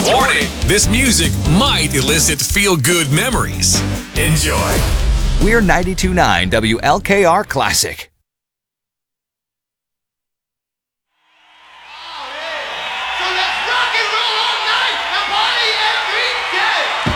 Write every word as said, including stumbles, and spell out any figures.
Warning, this music might elicit feel-good memories. Enjoy. We're ninety-two point nine W L K R Classic.